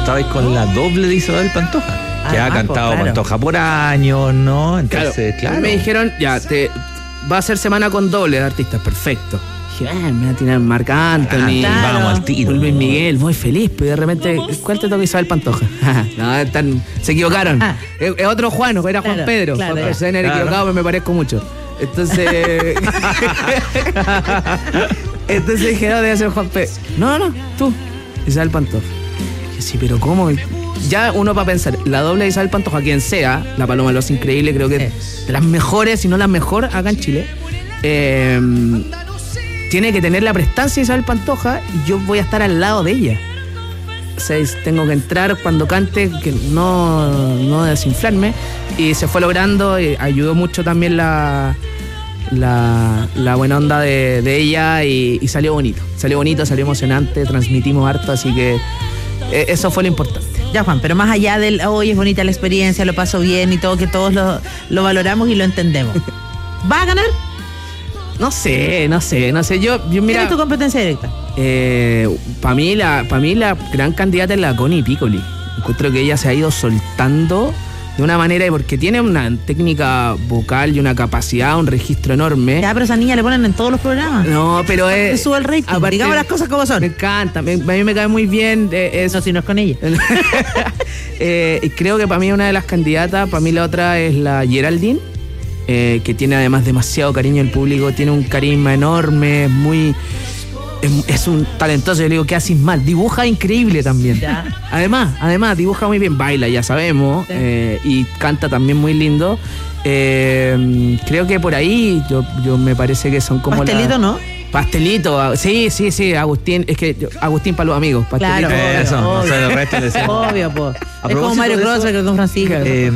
estabais con la doble de Isabel Pantoja, que ha cantado Pantoja por años, ¿no? Entonces, claro. Me dijeron, ya, va a ser semana con doble de artistas, perfecto. Dije, me voy a tirar Marc Anthony. Vamos al tiro. Luis Miguel, muy feliz, pero de repente, ¿cuál te toca Isabel Pantoja? No, se equivocaron. Es otro Juan, era Juan Pedro. Claro. Se han equivocado, pero me parezco mucho. Entonces dije, no, debe ser Juan Pedro. No, tú, Isabel Pantoja. Dije, sí, pero ¿cómo? Ya uno va a pensar, la doble de Isabel Pantoja, quien sea, la Paloma de los Increíbles, creo que de las mejores, si no la mejor acá en Chile, tiene que tener la prestancia de Isabel Pantoja y yo voy a estar al lado de ella. O sea, tengo que entrar cuando cante, que no desinflarme, y se fue logrando, y ayudó mucho también la buena onda de ella, y salió bonito, salió emocionante, transmitimos harto, así que eso fue lo importante. Ya, Juan, pero más allá del hoy es bonita la experiencia, lo paso bien y todo, que todos lo valoramos y lo entendemos. ¿Va a ganar? No sé. Yo mira. ¿Quién es tu competencia directa? Para mí la gran candidata es la Connie Piccoli. Encuentro que ella se ha ido soltando de una manera, porque tiene una técnica vocal y una capacidad, un registro enorme. Ya, pero esa niña le ponen en todos los programas. No, pero es... sube el rating, aparte, digamos las cosas como son. Me encanta, a mí me cae muy bien. No, si no es con ella. Creo que para mí una de las candidatas, para mí la otra es la Geraldine, que tiene además demasiado cariño del público, tiene un carisma enorme, es un talentoso. Yo le digo, ¿qué haces mal? Dibuja increíble también. Ya. Además, dibuja muy bien, baila, ya sabemos, y canta también muy lindo. Creo que por ahí yo me parece que son como Pastelito, ¿no? Pastelito, sí, Agustín, es que Agustín para los amigos. Pastelito. Claro, eso, no sé, el resto le decimos. Obvio, pues. Es como Mario Crosser con Don Francisco.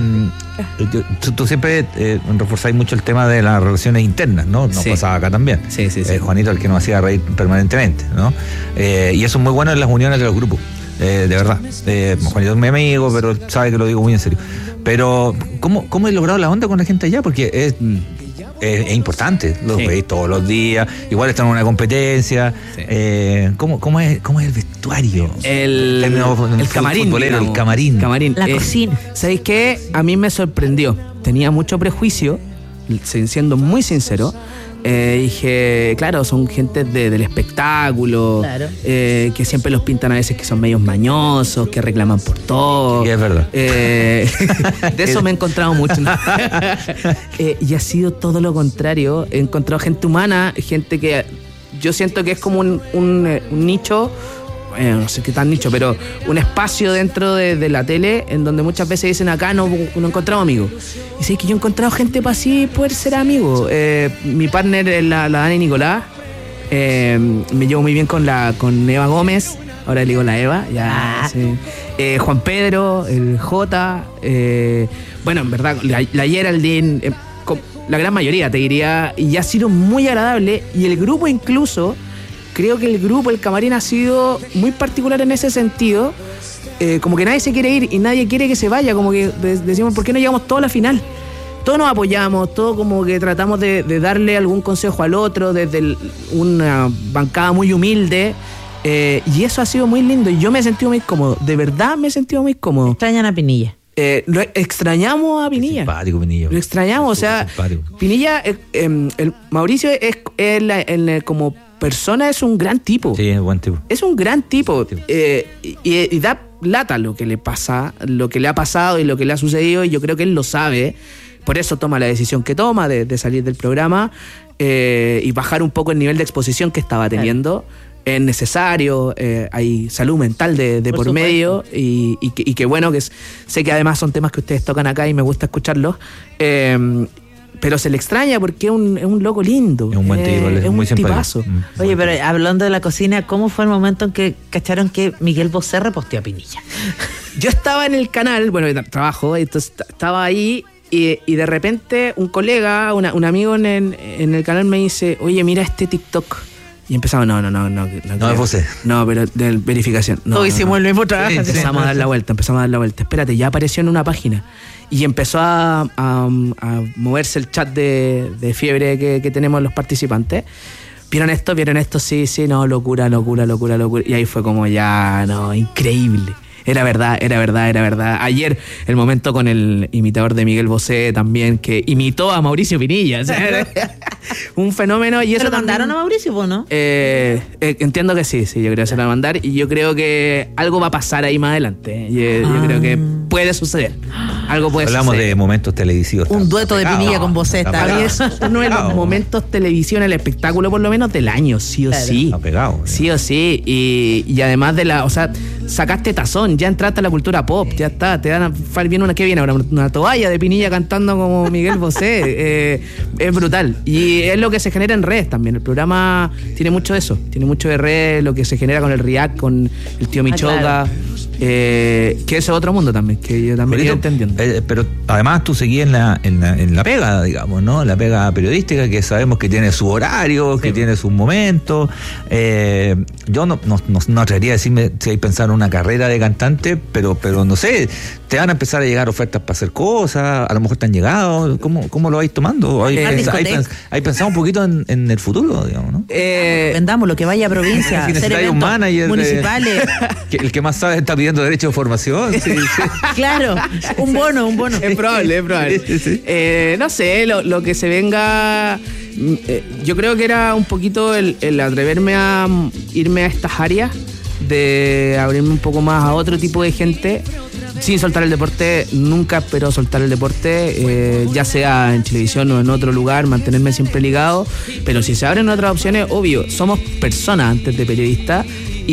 Tú siempre reforzáis mucho el tema de las relaciones internas, ¿no? Nos pasaba acá también. Sí. Juanito, el que nos hacía reír permanentemente, ¿no? Y eso es muy bueno en las uniones de los grupos, de verdad. Juanito es mi amigo, pero sabe que lo digo muy en serio. Pero, ¿cómo he logrado la onda con la gente allá? Porque es importante, los veis todos los días, igual están en una competencia. ¿Cómo es el vestuario? El camarín, futbolero, el camarín. La cocina. ¿Sabéis qué? A mí me sorprendió. Tenía mucho prejuicio, siendo muy sincero. Dije, claro, son gente del espectáculo, claro. Que siempre los pintan a veces que son medios mañosos, que reclaman por todo. Sí, es verdad. De eso me he encontrado mucho, ¿no? Y ha sido todo lo contrario. He encontrado gente humana, gente que yo siento que es como un nicho, no sé qué tan nicho, pero un espacio dentro de la tele en donde muchas veces dicen, acá no encontramos amigos. Y sí, que yo he encontrado gente para así poder ser amigo. Mi partner es la Dani Nicolás. Me llevo muy bien con Eva Gómez. Ahora le digo la Eva. Ya, sí. Juan Pedro, el Jota. Bueno, en verdad, la Geraldine. La gran mayoría, te diría. Y ha sido muy agradable. Y el grupo incluso... Creo que el camarín ha sido muy particular en ese sentido. Como que nadie se quiere ir y nadie quiere que se vaya. Como que decimos, ¿por qué no llegamos todos a la final? Todos nos apoyamos, todos como que tratamos de darle algún consejo al otro desde una bancada muy humilde. Y eso ha sido muy lindo. Y yo me he sentido muy cómodo. De verdad me he sentido muy cómodo. ¿Extrañan a Pinilla? Lo extrañamos a Pinilla. Simpático Pinilla. Lo extrañamos, o sea, Pinilla, el Mauricio es como persona es un gran tipo. Sí, es buen tipo. Es un gran tipo. Y da lata lo que le pasa, lo que le ha pasado y lo que le ha sucedido, y yo creo que él lo sabe. Por eso toma la decisión que toma de salir del programa y bajar un poco el nivel de exposición que estaba teniendo. Es necesario, hay salud mental de por medio, y que bueno, que sé que además son temas que ustedes tocan acá y me gusta escucharlos. Pero se le extraña porque es un loco lindo. Es un buen tipo, es muy tipazo. Oye, pero hablando de la cocina, ¿cómo fue el momento en que cacharon que Miguel Bosé reposteó a Pinilla? Yo estaba en el canal, bueno, trabajo, entonces estaba ahí y de repente un colega, un amigo en el canal me dice, oye, mira este TikTok. Y empezamos, no es Bosé. No, pero de verificación. Todos hicimos el mismo trabajo. Empezamos a dar la vuelta. Espérate, ya apareció en una página. Y empezó a moverse el chat de fiebre que tenemos los participantes. ¿Vieron esto? Sí, no, locura. Y ahí fue como ya, no, increíble. Era verdad. Ayer, el momento con el imitador de Miguel Bosé también, que imitó a Mauricio Pinilla. O sea, un fenómeno. Y eso ¿Se lo mandaron a Mauricio, vos, no? Entiendo que sí, yo creo que se lo van a mandar. Y yo creo que algo va a pasar ahí más adelante. Yo creo que puede suceder. Algo puede Hablamos suceder. de momentos televisivos. Un dueto de Pinilla con Bosé. Está está Para mí bien. es uno de los momentos televisión, el espectáculo por lo menos del año, sí o Claro. sí. Está pegado. Sí o sí. Y además o sea, sacaste tazón, ya entraste a la cultura pop, ya está. Te dan viene ¿qué viene ahora? Una toalla de Pinilla cantando como Miguel Bosé. Es brutal. Y es lo que se genera en redes también. El programa tiene mucho de eso. Tiene mucho de redes, lo que se genera con el React, con el tío Michoca. Claro. Que eso es otro mundo también, que yo también iba entendiendo. Pero además tú seguías en la pega, digamos, ¿no? La pega periodística, que sabemos que tiene su horario, que tiene sus momentos. Yo no atrevería a decirme si hay pensado en una carrera de cantante, pero no sé, te van a empezar a llegar ofertas para hacer cosas, a lo mejor te han llegado. ¿Cómo lo vais tomando? ¿Hay pensado un poquito en el futuro, digamos, no? Vendamos lo que vaya a provincia. Si hacer necesitáis un eventos manager municipales. El que más sabe está pidiendo derecho de formación. Sí. Claro, un bono. Es probable. Sí. No sé, lo que se venga. Yo creo que era un poquito el atreverme a irme a estas áreas, de abrirme un poco más a otro tipo de gente, sin soltar el deporte. Nunca espero soltar el deporte, ya sea en televisión o en otro lugar, mantenerme siempre ligado. Pero si se abren otras opciones, obvio, somos personas antes de periodistas,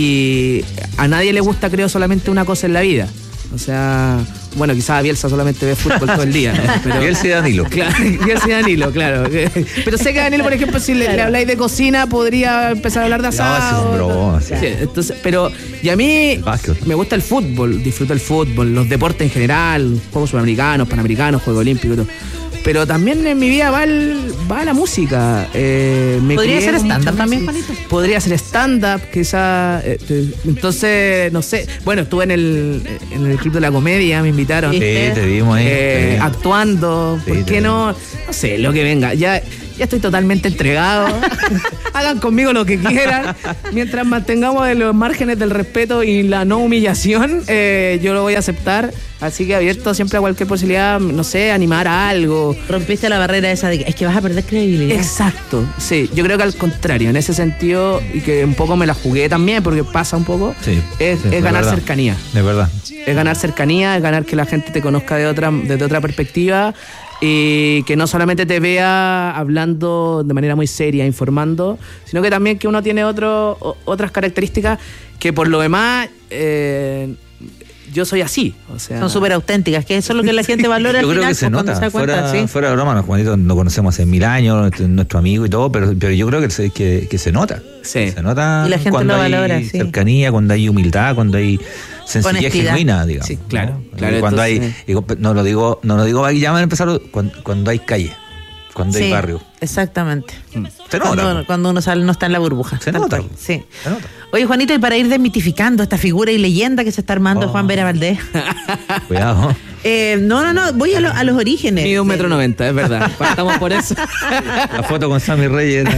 y a nadie le gusta, creo, solamente una cosa en la vida. O sea, bueno, quizás a Bielsa solamente ve fútbol todo el día, ¿no? Pero, Bielsa y Danilo. Claro, Bielsa y Danilo, claro. Pero sé que Danilo, por ejemplo, si le habláis de cocina, podría empezar a hablar de asado. No, es un broma, sí. Sí, entonces, pero, y a mí me gusta el fútbol, disfruto el fútbol, los deportes en general, juegos sudamericanos, panamericanos, juegos olímpicos, todo. Pero también en mi vida va la música. ¿Podría ser stand-up también, Juanito? Podría ser stand-up, quizás. Entonces, no sé. Bueno, estuve en el Club de la Comedia, me invitaron. Sí, te vimos ahí. Actuando. Sí, ¿Por qué no? No sé, lo que venga. Ya estoy totalmente entregado. Hagan conmigo lo que quieran. Mientras mantengamos los márgenes del respeto y la no humillación, yo lo voy a aceptar. Así que abierto siempre a cualquier posibilidad, no sé, animar a algo. Rompiste la barrera esa de que es que vas a perder credibilidad. Exacto, sí. Yo creo que al contrario, en ese sentido, y que un poco me la jugué también, porque pasa un poco, es ganar verdad. cercanía. De verdad. Es ganar cercanía, es ganar que la gente te conozca desde otra perspectiva, y que no solamente te vea hablando de manera muy seria, informando, sino que también que uno tiene otras características que por lo demás yo soy así. O sea, son súper auténticas, que eso es lo que la gente valora. Yo al creo final, que se pues, cuando nota. se da cuenta, sí. Fuera de broma, Juanito lo conocemos hace 1000 años, nuestro amigo y todo, pero yo creo que se nota. Sí. Se nota Y la gente cuando lo hay valora, sí. cercanía, cuando hay humildad, cuando hay sencillez Honestidad. genuina, digamos. Sí, claro, ¿no? claro, Cuando entonces, no lo digo, ya van a empezar cuando hay calle, cuando hay Sí, barrio. Exactamente. Se nota. Cuando uno sale, no está en la burbuja. Se tal nota. cual, sí. Se nota. Oye, Juanito, y para ir desmitificando esta figura y leyenda que se está armando Juan Vera Valdés. Cuidado. No, voy a los orígenes. Mide 1,90 m, es verdad. Partamos por eso. La foto con Sammy Reyes.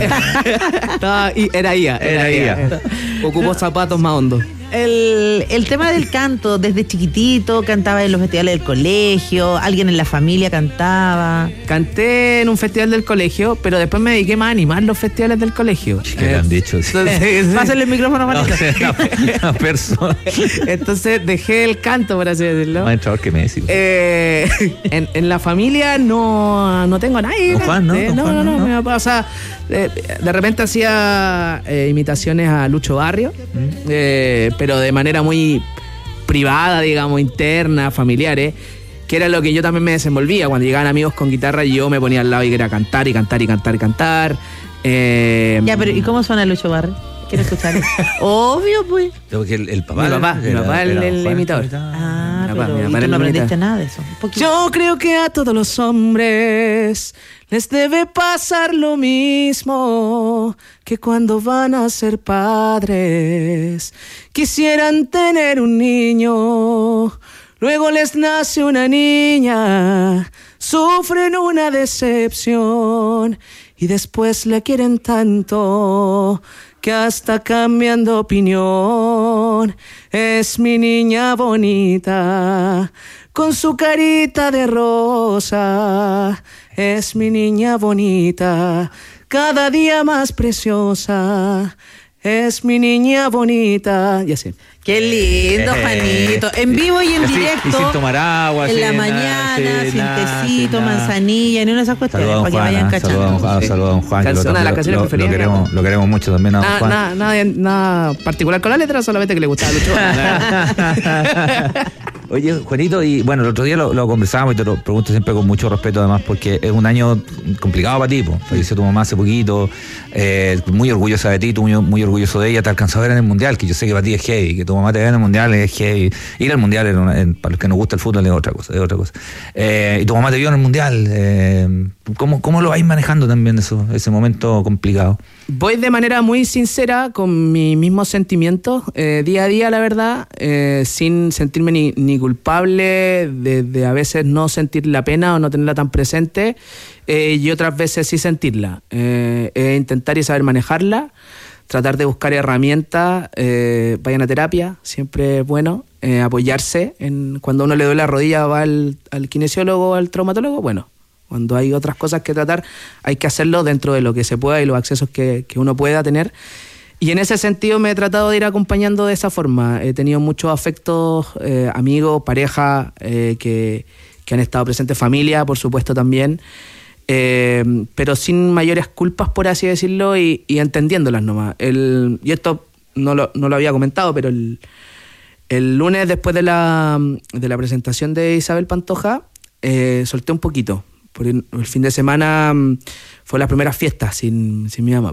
Era IA. Ocupó zapatos más hondos. El tema del canto, desde chiquitito, cantaba en los festivales del colegio, alguien en la familia cantaba. Canté en un festival del colegio, pero después me dediqué más a animar los festivales del colegio. ¿Qué le han dicho? Sí. Pásale el micrófono, Juanito. Una persona. Entonces dejé el canto, por así decirlo. Maestro, ¿qué me decís? En la familia no tengo a nadie. ¿Con Juan, no? No. Mi papá, o sea, de repente hacía imitaciones a Lucho Barrio, pero de manera muy privada, digamos, interna, familiares, que era lo que yo también me desenvolvía. Cuando llegaban amigos con guitarra, yo me ponía al lado y quería cantar y cantar y cantar y cantar. Ya, pero ¿y cómo suena Lucho Barrio? Quiero escuchar. Obvio, pues. Porque el papá. Mi papá el imitador. Ah, Mi papá pero ¿y era tú el no aprendiste imitador. nada de eso? Un poquito. Yo creo que a todos los hombres les debe pasar lo mismo, que cuando van a ser padres quisieran tener un niño, luego les nace una niña, sufren una decepción y después la quieren tanto que hasta cambiando opinión es mi niña bonita, con su carita de rosa, es mi niña bonita, cada día más preciosa, es mi niña bonita. Y así. Qué lindo, Juanito. En vivo y en directo. Y sin tomar agua. En la mañana, sin tecito, manzanilla, ni una de esas cuestiones. Para que vayan cachando. Saludos a don Juan. Una de las canciones preferidas. Lo queremos mucho también a don Juan. Nada particular con la letra, solamente que le gustaba Lucho. Oye, Juanito, y bueno, el otro día lo conversábamos y te lo pregunto siempre con mucho respeto, además, porque es un año complicado para ti. Falleció tu mamá hace poquito, muy orgullosa de ti, tú muy orgulloso de ella, te alcanzó a ver en el Mundial, que yo sé que para ti es heavy, que tu mamá te vea en el Mundial es heavy. Ir al Mundial, para los que nos gusta el fútbol, es otra cosa. Y tu mamá te vio en el Mundial. ¿Cómo lo vais manejando también ese momento complicado? Voy de manera muy sincera con mis mismos sentimientos, día a día, la verdad, sin sentirme ni culpable de a veces no sentir la pena o no tenerla tan presente, y otras veces sí sentirla. Intentar y saber manejarla, tratar de buscar herramientas, vayan a terapia, siempre es bueno, apoyarse. Cuando uno le duele la rodilla va al kinesiólogo o al traumatólogo, bueno. Cuando hay otras cosas que tratar, hay que hacerlo dentro de lo que se pueda y los accesos que uno pueda tener. Y en ese sentido me he tratado de ir acompañando de esa forma. He tenido muchos afectos, amigos, pareja, que han estado presentes, familia, por supuesto, también. Pero sin mayores culpas, por así decirlo, y entendiéndolas nomás. Y esto no lo había comentado, pero el lunes, después de la presentación de Isabel Pantoja, solté un poquito. Porque el fin de semana fue las primeras fiestas sin mi mamá.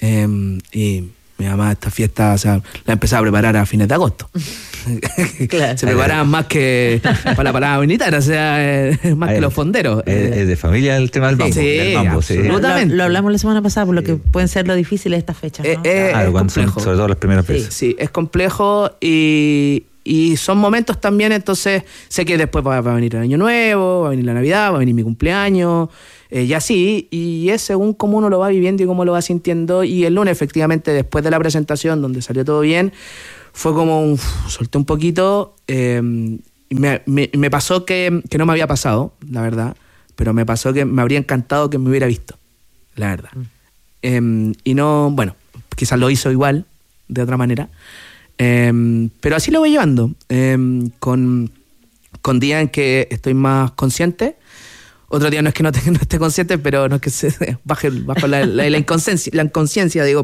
Y mi mamá esta fiesta, o sea, la empezaba a preparar a fines de agosto. Claro. Se preparaban más que para la parada unitaria, o sea, más que los fonderos. Es de familia el tema del mambo. Sí, absolutamente. Lo hablamos la semana pasada, por lo que pueden ser lo difícil de estas fechas, ¿no? Claro, cuando son, sobre todo las primeras veces. Sí, es complejo y son momentos también, entonces sé que después va a venir el Año Nuevo, va a venir la Navidad, va a venir mi cumpleaños, y así, y es según cómo uno lo va viviendo y cómo lo va sintiendo. Y el lunes, efectivamente, después de la presentación, donde salió todo bien, fue como solté un poquito, y me pasó que no me había pasado, la verdad, pero me pasó que me habría encantado que me hubiera visto, la verdad. Y no, bueno, quizás lo hizo igual, de otra manera. Pero así lo voy llevando, con días en que estoy más consciente, otro día no es que no esté consciente, pero no es que se baje la inconsciencia, digo,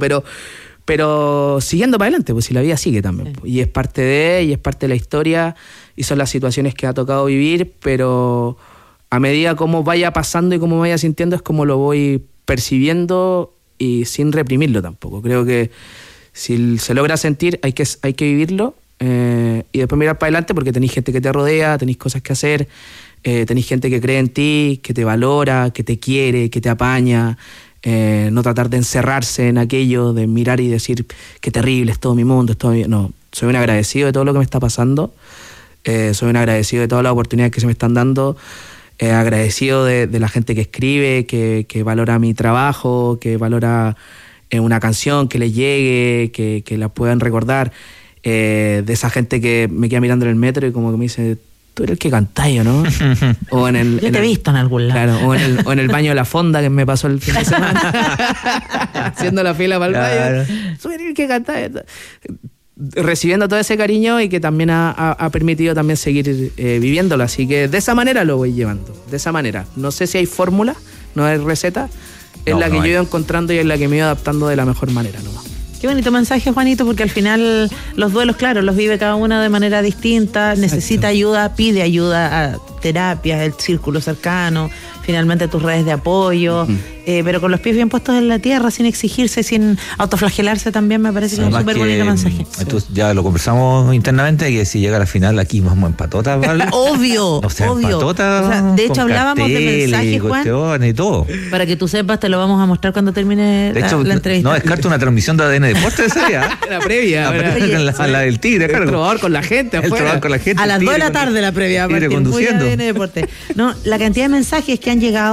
pero siguiendo para adelante, pues si la vida sigue también, sí. Y es parte de la historia, y son las situaciones que ha tocado vivir, pero a medida como vaya pasando y como vaya sintiendo es como lo voy percibiendo, y sin reprimirlo tampoco. Creo que si se logra sentir, hay que vivirlo, y después mirar para adelante, porque tenéis gente que te rodea, tenéis cosas que hacer, tenéis gente que cree en ti, que te valora, que te quiere, que te apaña. No tratar de encerrarse en aquello, de mirar y decir qué terrible es todo mi mundo, es todo mi... No, soy un agradecido de todo lo que me está pasando, soy un agradecido de todas las oportunidades que se me están dando, agradecido de la gente que escribe, que valora mi trabajo, que valora una canción, que les llegue, que la puedan recordar, de esa gente que me queda mirando en el metro y como que me dice, tú eres el que cantáis, ¿no? O yo te he visto en algún lado. Claro, o en el baño de la fonda que me pasó el fin de semana, haciendo la fila para el baño. Tú eres el que cantáis. Recibiendo todo ese cariño, y que también ha permitido también seguir viviéndolo. Así que de esa manera lo voy llevando, de esa manera. No sé si hay fórmula, no hay receta, es la que yo he ido encontrando y es la que me he ido adaptando de la mejor manera nomás. Qué bonito mensaje, Juanito, porque al final los duelos, claro, los vive cada uno de manera distinta. Necesita ayuda, pide ayuda a terapias, el círculo cercano, finalmente tus redes de apoyo, pero con los pies bien puestos en la tierra, sin exigirse, sin autoflagelarse, también me parece que es un súper bonito mensaje. Entonces ya lo conversamos internamente, que si llega a la final aquí vamos en patota, ¿vale? Obvio, o sea, obvio. En patota, o sea, de hecho hablábamos de mensajes, Juan, y todo. Para que tú sepas, te lo vamos a mostrar cuando termine de hecho, la entrevista. No descarto una transmisión de ADN Deportes ese día. La previa. La del Tigre, claro. El trovador con la gente afuera. A las 2 de la tarde la previa. Tigre conduciendo. No, la cantidad de mensajes que han llegado,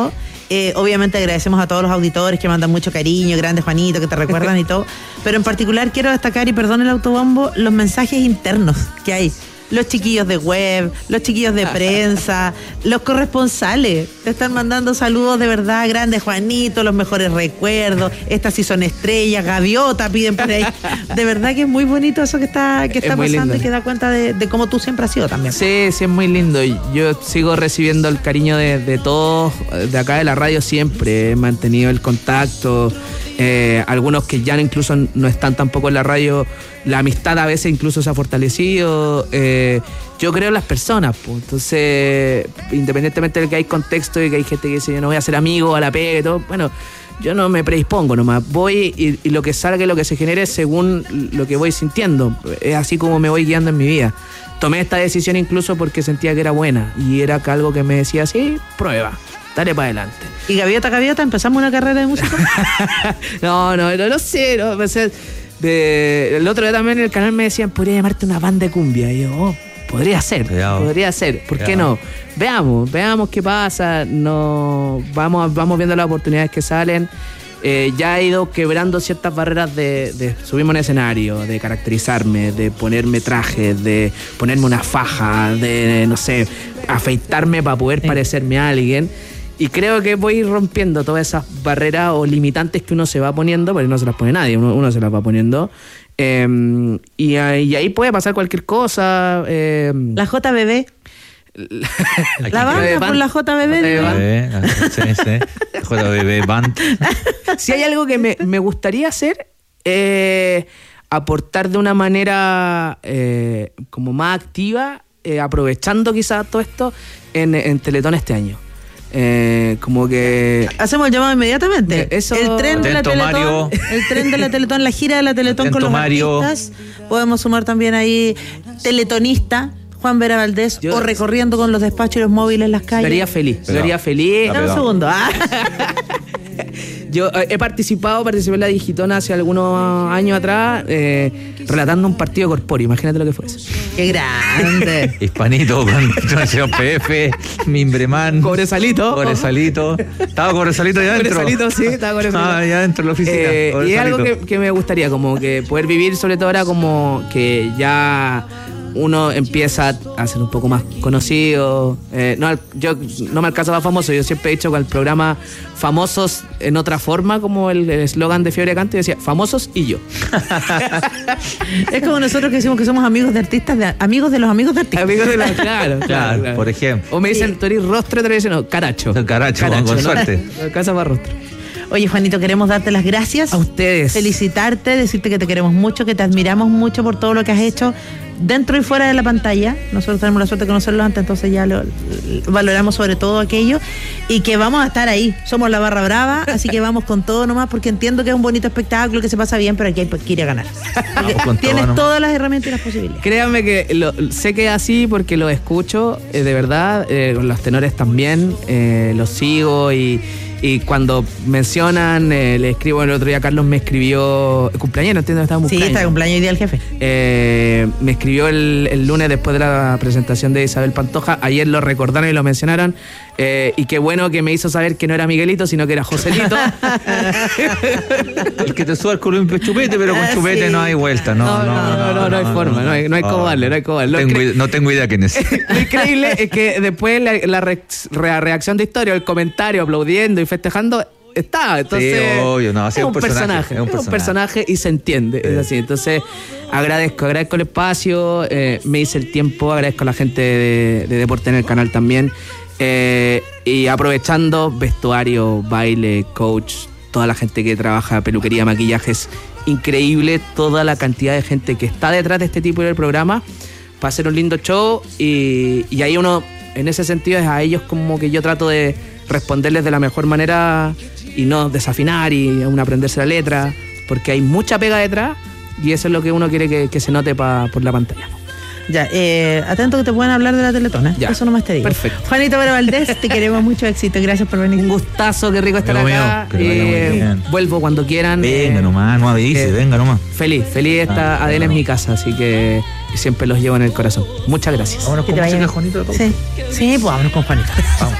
Obviamente agradecemos a todos los auditores que mandan mucho cariño, grande Juanito, que te recuerdan y todo. Pero en particular quiero destacar, y perdón el autobombo, los mensajes internos que hay. Los chiquillos de web, los chiquillos de prensa, los corresponsales. Te están mandando saludos de verdad, grande Juanito, los mejores recuerdos. Estas sí son estrellas, gaviota piden por ahí. De verdad que es muy bonito eso que está pasando lindo. Y que da cuenta de cómo tú siempre has sido también. Sí, es muy lindo. Yo sigo recibiendo el cariño de todos, de acá de la radio siempre. He mantenido el contacto. Algunos que ya incluso no están tampoco en la radio, la amistad a veces incluso se ha fortalecido. Yo creo en las personas, pues. Entonces, independientemente de que hay contexto y que hay gente que dice yo no voy a ser amigo a la pega y todo, bueno, yo no me predispongo nomás, voy y lo que salga y lo que se genere según lo que voy sintiendo. Es así como me voy guiando en mi vida. Tomé esta decisión incluso porque sentía que era buena y era algo que me decía, sí, prueba. Dale para adelante. ¿Y gaviota, empezamos una carrera de música? No sé. No, o sea, el otro día también en el canal me decían, podría llamarte una banda de cumbia. Y yo, podría ser. ¿Por qué no? Veamos qué pasa. No, vamos viendo las oportunidades que salen. Ya he ido quebrando ciertas barreras de subirme a un escenario, de caracterizarme, de ponerme trajes, de ponerme una faja, de, no sé, afeitarme para poder parecerme a alguien. Y creo que voy rompiendo todas esas barreras o limitantes que uno se va poniendo, porque no se las pone nadie, uno se las va poniendo. Y ahí puede pasar cualquier cosa. La JBB. La banda por la JBB. Sí. JBB Band. Si hay algo que me gustaría hacer, aportar de una manera como más activa, aprovechando quizás todo esto en Teletón este año. Como que hacemos el llamado inmediatamente. Eso, el tren de la Teletón, el tren de la Teletón, la gira de la Teletón con los artistas. Podemos sumar también ahí teletonista Juan Vera Valdés, o recorriendo con los despachos y los móviles en las calles. Sería feliz. Dame un segundo. Yo participé en la Digitona hace algunos años atrás, relatando un partido corpóreo. Imagínate lo que fue eso. ¡Qué grande! Hispanito con Transición PF, Mimbreman. Cobresalito. ¿Estaba Cobresalito allá adentro? Sí, estaba Cobresalito. Allá adentro en la oficina. Y es algo que me gustaría, como que poder vivir, sobre todo ahora como que ya uno empieza a ser un poco más conocido. Yo no me alcanzaba famoso. Yo siempre he dicho con el programa famosos en otra forma, como el eslogan de Fiebre Cante, decía famosos y yo. Es como nosotros que decimos que somos amigos de artistas, amigos de los amigos de artistas. Amigos de los, claro. Por ejemplo. O me dicen, tú eres rostro, te dicen, no, caracho, con suerte. Casa para rostro. Oye, Juanito, queremos darte las gracias. A ustedes. Felicitarte, decirte que te queremos mucho, que te admiramos mucho por todo lo que has hecho dentro y fuera de la pantalla. Nosotros tenemos la suerte de conocerlos antes, entonces ya lo valoramos sobre todo aquello. Y que vamos a estar ahí. Somos la barra brava, así que vamos con todo nomás, porque entiendo que es un bonito espectáculo, que se pasa bien, pero aquí hay que ir a ganar. Tienes todas las herramientas y las posibilidades. Créanme que sé que es así porque lo escucho, de verdad, con los tenores también, los sigo y cuando mencionan, le escribo el otro día, Carlos me escribió, cumpleaños, entiendo que estaba en cumpleaños. Sí, está de cumpleaños hoy día el jefe. Me escribió el lunes después de la presentación de Isabel Pantoja, ayer lo recordaron y lo mencionaron, y qué bueno que me hizo saber que no era Miguelito, sino que era Joselito. El que te suba el columpio es Chupete, pero con Chupete sí. No hay vuelta, no hay forma, no hay cómo darle, No tengo idea quién es. Lo increíble es que después la reacción de historia, el comentario, aplaudiendo y festejando, está, entonces sí, obvio, no, es un personaje y se entiende, sí. Es así, entonces agradezco el espacio, me hice el tiempo, agradezco a la gente de Deporte en el canal también, y aprovechando vestuario, baile, coach, toda la gente que trabaja, peluquería, maquillajes, increíble toda la cantidad de gente que está detrás de este tipo de programa para hacer un lindo show, y ahí uno, en ese sentido, es a ellos como que yo trato de responderles de la mejor manera y no desafinar y aún aprenderse la letra, porque hay mucha pega detrás y eso es lo que uno quiere que se note por la pantalla. Ya, atento que te puedan hablar de la Teletón, ¿eh? Eso nomás te digo. Perfecto. Juanito Vera Valdés, te queremos mucho éxito. Gracias por venir. Un gustazo, qué rico estar acá. Vuelvo cuando quieran. Venga nomás, no avise, venga nomás. Feliz esta ADN es mi casa, así que siempre los llevo en el corazón. Muchas gracias. Vámonos con música, Juanito. Sí, pues vámonos con Juanito. Vamos.